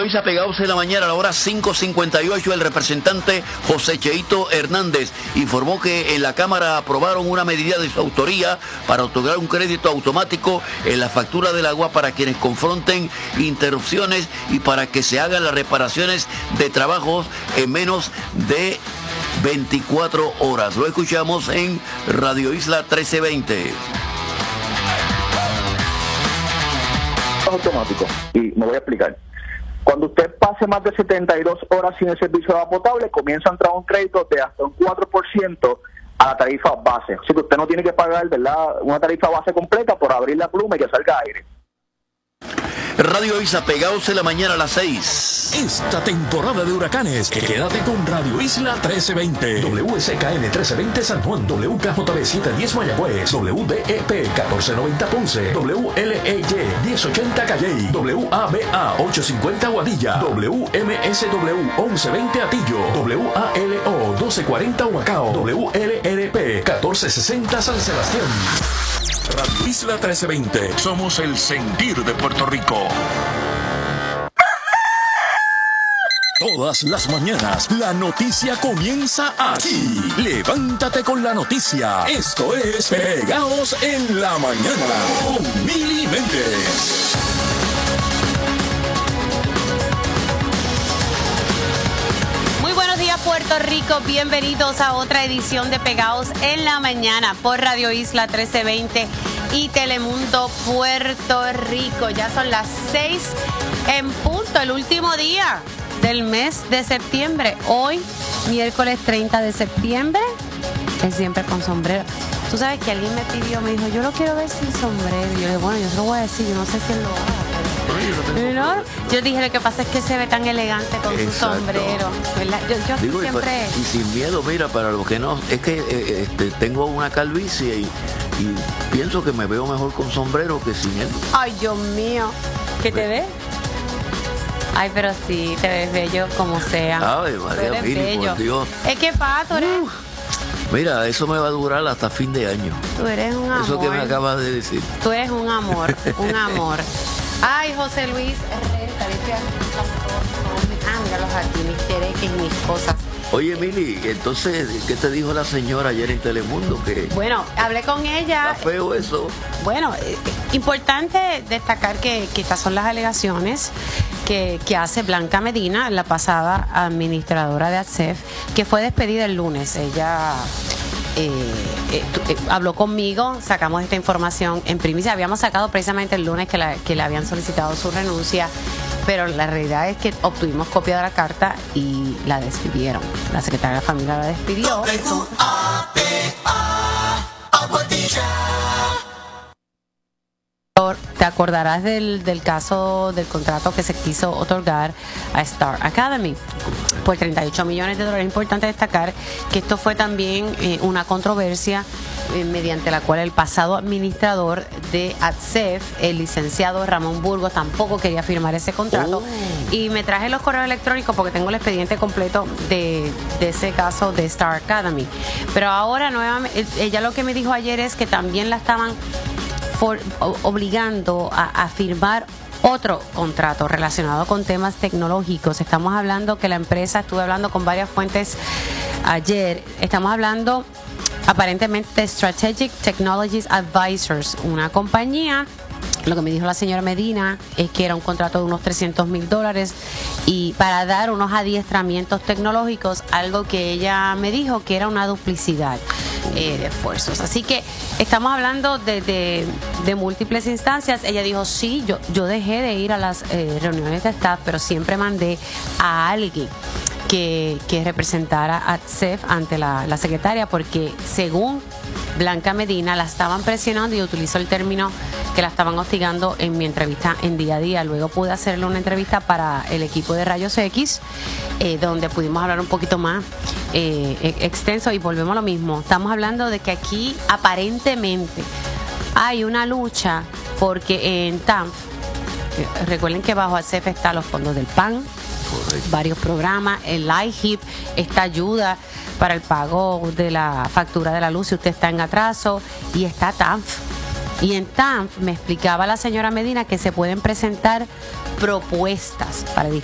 Isa, pegados en la mañana a la hora 5:58, el representante José Cheito Hernández informó que en la Cámara aprobaron una medida de su autoría para otorgar un crédito automático en la factura del agua para quienes confronten interrupciones y para que se hagan las reparaciones de trabajos en menos de 24 horas. Lo escuchamos en Radio Isla 1320. Automático, y me voy a explicar. Cuando usted pase más de 72 horas sin el servicio de agua potable, comienza a entrar un crédito de hasta un 4% a la tarifa base. Así que usted no tiene que pagar, ¿verdad?, una tarifa base completa por abrir la pluma y que salga aire. Radio Isla, pegados en la mañana a las 6. Esta temporada de huracanes, quédate con Radio Isla 1320. WSKN 1320 San Juan, WKJB 710 Mayagüez, WDEP 1490 Ponce, WLEY 1080 Calley, WABA 850 Guadilla, WMSW 1120 Atillo, WALO 1240 Humacao, WLRP 1460 San Sebastián. Radio Isla 1320. Somos el sentir de Puerto Rico. Todas las mañanas, la noticia comienza aquí. Levántate con la noticia. Esto es Pegados en la Mañana con Mili Méndez. Puerto Rico, bienvenidos a otra edición de Pegados en la Mañana por Radio Isla 1320 y Telemundo Puerto Rico. Ya son las 6 en punto, el último día del mes de septiembre. Hoy, miércoles 30 de septiembre, es siempre con sombrero. Tú sabes que alguien me pidió, me dijo, yo lo quiero ver sin sombrero. Y yo le dije, bueno, yo se lo voy a decir, yo no sé si él lo haga. ¿No? Yo dije, lo que pasa es que se ve tan elegante con su sombrero, ¿verdad? Yo digo, siempre... Y sin miedo, mira, para los que no... Es que tengo una calvicie y pienso que me veo mejor con sombrero que sin él. Ay, Dios mío. ¿Qué te ves? Ay, pero sí, te ves bello como sea. Ay, María Mili, por Dios. Es que, tú eres... Mira, eso me va a durar hasta fin de año. Tú eres un amor. Eso que me acabas de decir. Tú eres un amor, un amor. Ay, José Luis Herrera, mira los jardines, quereques y mis cosas. Oye, Mili, entonces, ¿qué te dijo la señora ayer en Telemundo? Bueno, hablé con ella. Está feo eso. Bueno, importante destacar que estas son las alegaciones que hace Blanca Medina, la pasada administradora de ATSEF, que fue despedida el lunes. Ella... habló conmigo, sacamos esta información en primicia. Habíamos sacado precisamente el lunes que le habían solicitado su renuncia, pero la realidad es que obtuvimos copia de la carta y la despidieron. La secretaria de la familia la despidió. Te acordarás del caso del contrato que se quiso otorgar a Star Academy por $38 millones. Es importante destacar que esto fue también una controversia mediante la cual el pasado administrador de ATSEF, el licenciado Ramón Burgos, tampoco quería firmar ese contrato. Y me traje los correos electrónicos porque tengo el expediente completo de ese caso de Star Academy. Pero ahora nuevamente, ella lo que me dijo ayer es que también la estaban obligando a firmar otro contrato relacionado con temas tecnológicos. Estamos hablando que la empresa, estuve hablando con varias fuentes ayer, estamos hablando aparentemente de Strategic Technologies Advisors, una compañía. Lo que me dijo la señora Medina es que era un contrato de unos $300,000 y para dar unos adiestramientos tecnológicos, algo que ella me dijo que era una duplicidad de esfuerzos. Así que estamos hablando de múltiples instancias. Ella dijo, sí, yo dejé de ir a las reuniones de staff, pero siempre mandé a alguien que representara a ATSEF ante la secretaria, porque según Blanca Medina la estaban presionando, y utilizó el término que la estaban hostigando en mi entrevista en Día a Día. Luego pude hacerle una entrevista para el equipo de Rayos X, donde pudimos hablar un poquito más extenso, y volvemos a lo mismo. Estamos hablando de que aquí aparentemente hay una lucha porque en TANF, recuerden que bajo ATSEF están los fondos del PAN, correcto, varios programas, el IHIP, esta ayuda para el pago de la factura de la luz si usted está en atraso, y está TANF. Y en TANF me explicaba la señora Medina que se pueden presentar propuestas para